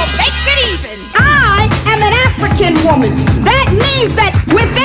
I am an African woman. That means that within